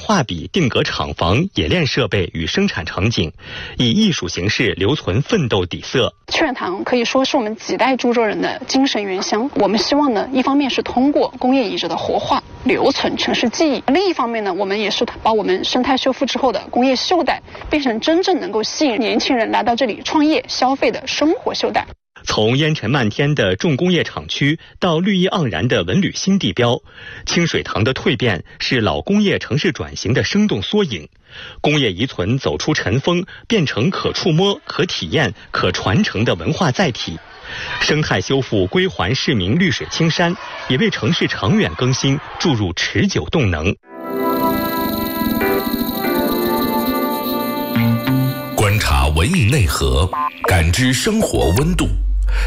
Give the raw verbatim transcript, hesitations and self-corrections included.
画笔定格厂房、冶炼设备与生产场景，以艺术形式留存奋斗底色。 曲苑堂可以说是我们几代株洲人的精神原乡。我们希望呢，一方面是通过工业遗址的活化、留存城市记忆，另一方面呢，我们也是把我们生态修复之后的工业袖带变成真正能够吸引年轻人来到这里创业消费的生活袖带。 从烟尘漫天的重工业厂区到绿意盎然的文旅新地标，清水塘的蜕变是老工业城市转型的生动缩影。工业遗存走出尘封，变成可触摸、可体验、可传承的文化载体。生态修复归还市民绿水青山，也为城市长远更新注入持久动能。 观察文艺内核，感知生活温度。